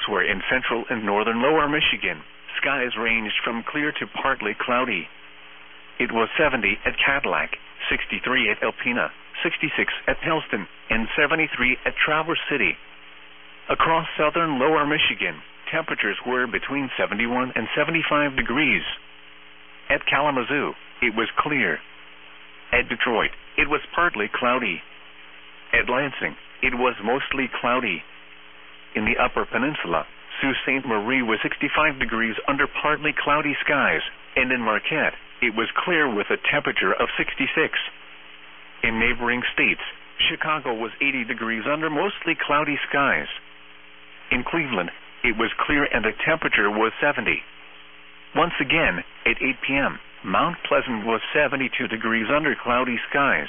Elsewhere in central and northern lower Michigan, skies ranged from clear to partly cloudy. It was 70 at Cadillac, 63 at Alpena, 66 at Helston, and 73 at Traverse City. Across southern lower Michigan, temperatures were between 71 and 75 degrees. At Kalamazoo, it was clear. At Detroit, it was partly cloudy. At Lansing, it was mostly cloudy. In the Upper Peninsula, Sault Ste. Marie was 65 degrees under partly cloudy skies, and in Marquette, it was clear with a temperature of 66. In neighboring states, Chicago was 80 degrees under mostly cloudy skies. In Cleveland, it was clear and the temperature was 70. Once again, at 8 p.m., Mount Pleasant was 72 degrees under cloudy skies.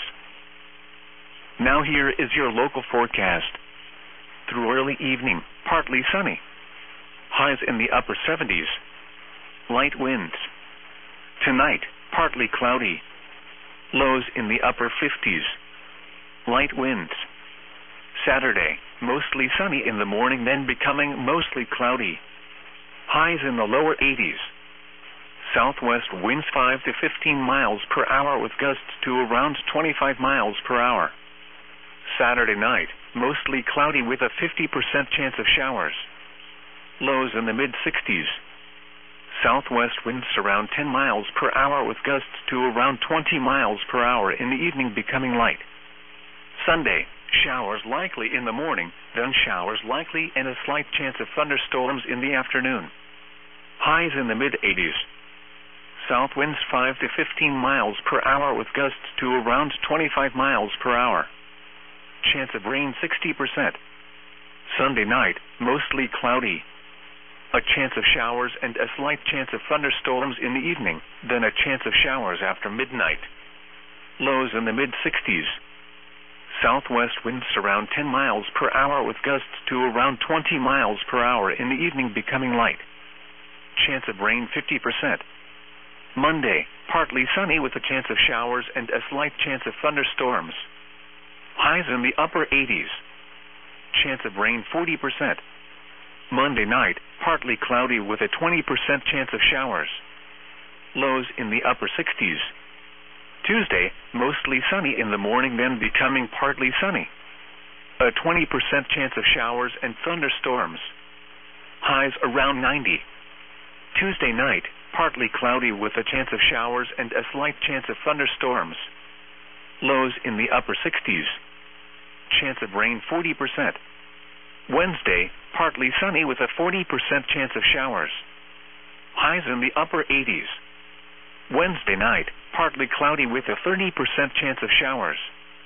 Now here is your local forecast. Through early evening, partly sunny. Highs in the upper 70s. Light winds. Tonight, partly cloudy. Lows in the upper 50s. Light winds. Saturday, mostly sunny in the morning, then becoming mostly cloudy. Highs in the lower 80s. Southwest winds 5 to 15 miles per hour with gusts to around 25 miles per hour. Saturday night, mostly cloudy with a 50% chance of showers. Lows in the mid-60s. Southwest winds around 10 miles per hour with gusts to around 20 miles per hour in the evening, becoming light. Sunday, showers likely in the morning, then showers likely and a slight chance of thunderstorms in the afternoon. Highs in the mid-80s. South winds 5 to 15 miles per hour with gusts to around 25 miles per hour. Chance of rain 60%. Sunday night, mostly cloudy. A chance of showers and a slight chance of thunderstorms in the evening, then a chance of showers after midnight. Lows in the mid-60s. Southwest winds around 10 miles per hour with gusts to around 20 miles per hour in the evening, becoming light. Chance of rain 50%. Monday, partly sunny with a chance of showers and a slight chance of thunderstorms. Highs in the upper 80s. Chance of rain 40%. Monday night, partly cloudy with a 20% chance of showers. Lows in the upper 60s. Tuesday, mostly sunny in the morning, then becoming partly sunny. A 20% chance of showers and thunderstorms. Highs around 90. Tuesday night, partly cloudy with a chance of showers and a slight chance of thunderstorms. Lows in the upper 60s. Chance of rain 40%. Wednesday, partly sunny with a 40% chance of showers. Highs in the upper 80s. Wednesday night, partly cloudy with a 30% chance of showers.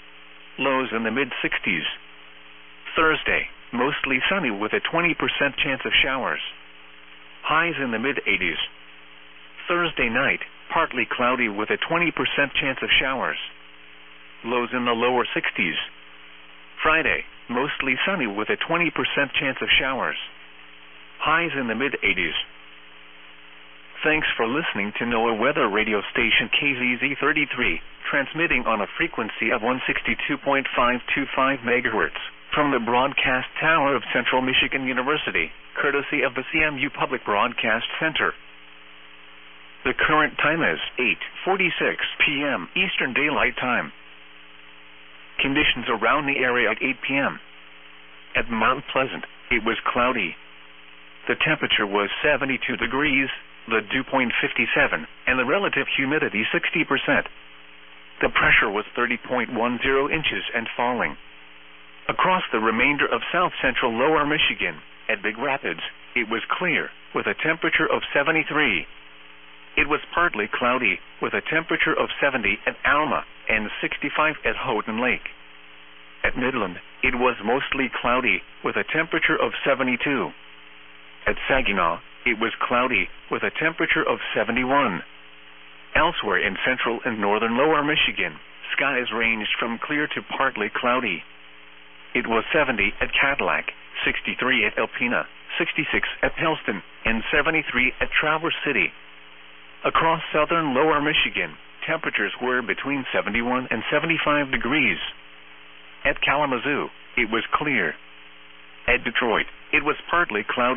Lows in the mid-60s. Thursday, mostly sunny with a 20% chance of showers. Highs in the mid-80s. Thursday night, partly cloudy with a 20% chance of showers. Lows in the lower 60s. Friday, mostly sunny with a 20% chance of showers. Highs in the mid-80s. Thanks for listening to NOAA Weather Radio Station KZZ33, transmitting on a frequency of 162.525 MHz from the broadcast tower of Central Michigan University, courtesy of the CMU Public Broadcast Center. The current time is 8:46 p.m. Eastern Daylight Time. Conditions around the area at 8 p.m. At Mount Pleasant, it was cloudy. The temperature was 72 degrees, the dew point 57, and the relative humidity 60%. The pressure was 30.10 inches and falling. Across the remainder of south-central lower Michigan, at Big Rapids, it was clear, with a temperature of 73. It was partly cloudy, with a temperature of 70 at Alma and 65 at Houghton Lake. At Midland, it was mostly cloudy, with a temperature of 72. At Saginaw, it was cloudy, with a temperature of 71. Elsewhere in central and northern lower Michigan, skies ranged from clear to partly cloudy. It was 70 at Cadillac, 63 at Alpena, 66 at Helston, and 73 at Traverse City. Across southern lower Michigan, temperatures were between 71 and 75 degrees. At Kalamazoo, it was clear. At Detroit, it was partly cloudy.